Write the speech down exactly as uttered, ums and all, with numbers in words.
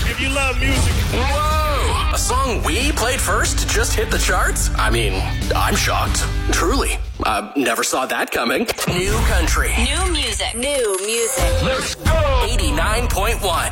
If you love music. Whoa! A song we played first just hit the charts? I mean, I'm shocked. Truly. I never saw that coming. New country. New music. New music. Let's go! eighty-nine point one.